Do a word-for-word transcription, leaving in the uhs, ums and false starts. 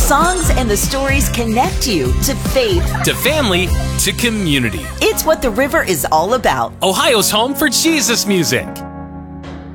songs and the stories connect you to faith, to family, to community. It's what the river is all about. Ohio's home for Jesus music.